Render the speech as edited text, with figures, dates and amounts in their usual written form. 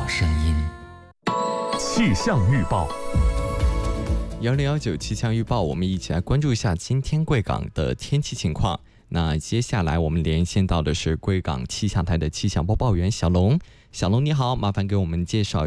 声音。 气象预报 1019气象预报，我们一起来关注一下今天贵港的天气情况。那接下来我们连线到的是贵港气象台的气象播报员小龙。小龙你好，麻烦给我们介绍